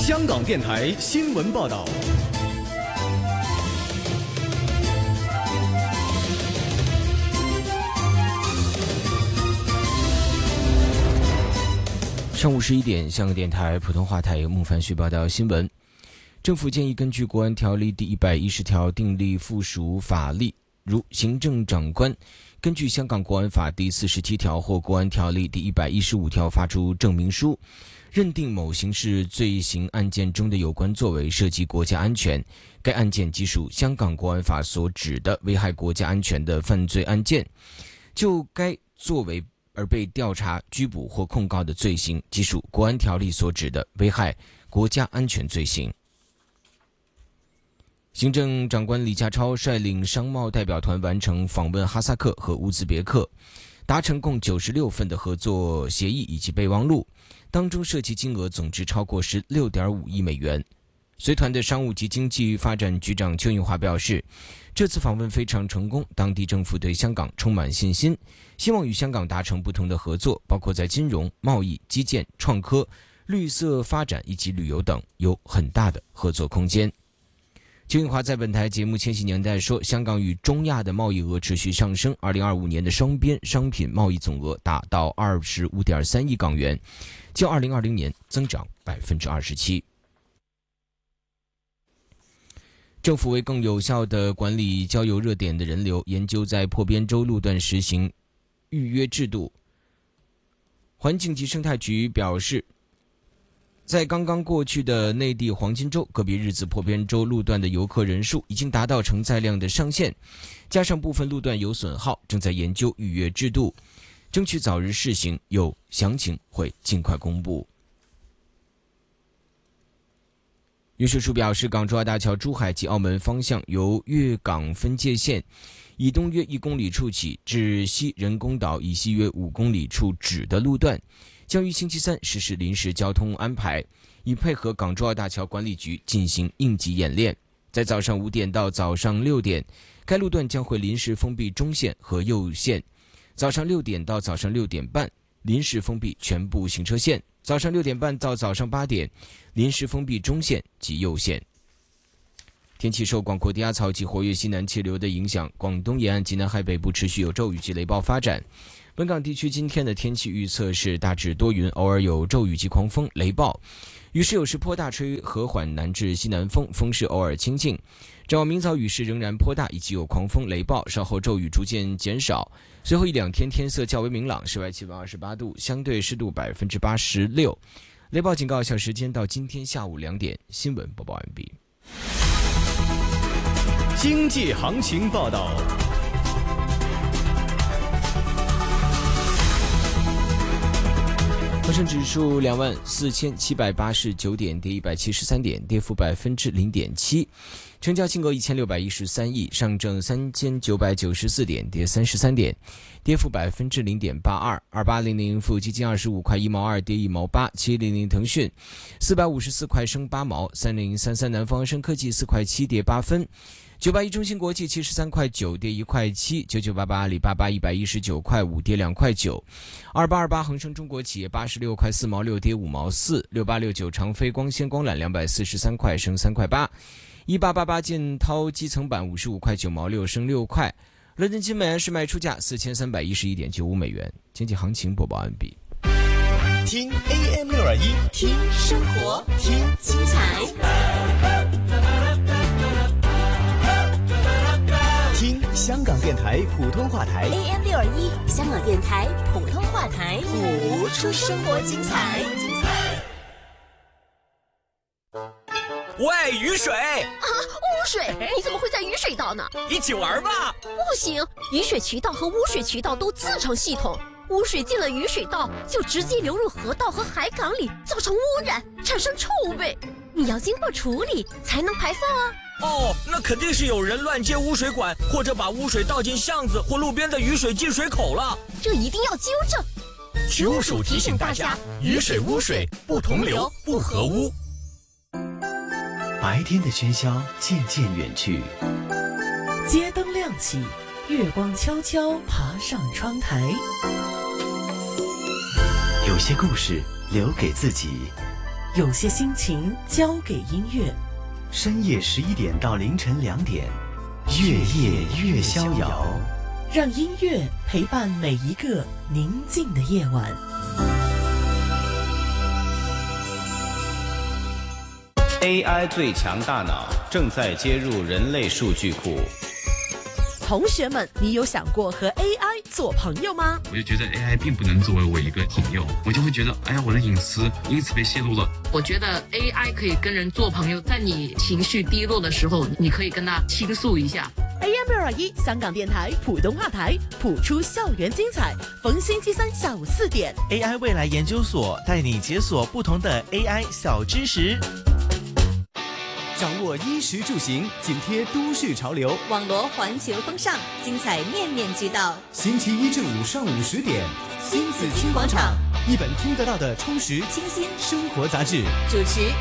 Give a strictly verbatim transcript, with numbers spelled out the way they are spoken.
香港电台新闻报道。 上午十一点，香港电台普通话台由孟凡旭报道新闻。政府建议根据国安条例第一百一十条订立附属法例，如行政长官根据香港国安法第四十七条或国安条例第一百一十五条发出证明书，认定某刑事罪行案件中的有关作为涉及国家安全，该案件即属香港国安法所指的危害国家安全的犯罪案件，就该作为而被调查、拘捕或控告的罪行，即属国安条例所指的危害国家安全罪行。行政长官李家超率领商贸代表团完成访问哈萨克和乌兹别克，达成共九十六份的合作协议以及备忘录，当中涉及金额总值超过 十六点五亿美元。随团的商务及经济发展局长邱应华表示，这次访问非常成功，当地政府对香港充满信心，希望与香港达成不同的合作，包括在金融、贸易、基建、创科、绿色发展以及旅游等有很大的合作空间。邱应华在本台节目《千禧年代》说，香港与中亚的贸易额持续上升，二零二五年的双边商品贸易总额达到 二十五点三亿港元，较二零二零年增长 百分之二十七。政府为更有效地管理交友热点的人流，研究在破边洲路段实行预约制度。环境及生态局表示，在刚刚过去的内地黄金周，个别日子破边洲路段的游客人数已经达到承载量的上限，加上部分路段有损耗，正在研究预约制度，争取早日试行，有详情会尽快公布。运输署表示，港珠澳大桥珠海及澳门方向由粤港分界线以东约一公里处起至西人工岛以西约五公里处止的路段，将于星期三实施临时交通安排，以配合港珠澳大桥管理局进行应急演练。在早上五点到早上六点，该路段将会临时封闭中线和右线；早上六点到早上六点半，临时封闭全部行车线；早上六点半到早上八点，临时封闭中线及右线。天气受广阔低压槽及活跃西南气流的影响，广东沿岸及南海北部持续有骤雨及雷暴发展。本港地区今天的天气预测是大致多云，偶尔有骤雨及狂风雷暴，雨势有时颇大，吹和缓南至西南风，风势偶尔清劲。展望明早雨势仍然颇大，以及有狂风雷暴，稍后骤雨逐渐减少。随后一两天天色较为明朗，室外气温二十八度，相对湿度 百分之八十六。 雷暴警告有效时间到今天下午两点。新闻播报完毕。 经济行情报道。 恒生指数两万四千七百八十九点，跌一百七十三点，跌幅百分之零点七。成交金额一千六百一十三亿，上证三千九百九十四点，跌三十三点，跌幅百分之零点八二。二八零零富基金二十五块一毛二，跌一毛八。七零零腾讯四百五十四块升八毛。三零三三南方生科技四块七，跌八分。九八一中芯国际七十三块九，跌一块七。九九八八阿里巴巴一百一十九块五，跌两块九。二八二八恒生中国企业八十六块四毛六，跌五毛四。六八六九长飞光纤光缆两百四十三块，升三块八。一八八八建滔基层板五十五块九毛六，升六块。伦敦金美安市卖出价四千三百一十一点九五美元。经济行情播报完毕。 听 A M 六二一， 听生活，听精彩， 听香港电台普通话台 A M 六二一，香港电台普通话台，谱出生活精彩。 喂，雨水啊，污水！你怎么会在雨水道呢？ 一起玩吧！ 不行，雨水渠道和污水渠道都自成系统，污水进了雨水道就直接流入河道和海港里，造成污染，产生臭味。你要经过处理才能排放啊。 哦，那肯定是有人乱接污水管，或者把污水倒进巷子或路边的雨水进水口了。 这一定要纠正。 渠务署提醒大家，雨水污水不同流，不合污。 白天的喧嚣渐渐远去， 街灯亮起，月光悄悄爬上窗台。 有些故事留给自己， 有些心情交给音乐。 深夜十一点到凌晨两点，月夜越逍遥， 让音乐陪伴每一个宁静的夜晚。 A I 最强大脑正在接入人类数据库。 同学们，你有想过和 A I 做朋友吗？ 我就觉得 A I 并不能作为我一个朋友，我就会觉得，哎呀，我的隐私因此被泄露了。 我觉得 A I 可以跟人做朋友，在你情绪低落的时候，你可以跟他倾诉一下。 A M 六二一香港电台普通话台，谱出校园精彩。逢星期三下午四点 ，A I 未来研究所带你解锁不同的 A I 小知识。 掌握衣食住行，紧贴都市潮流， 网罗环球风尚，精彩面面俱到。 星期一至五上午十点， 新紫金广场， 一本听得到的充实清新生活杂志， 主持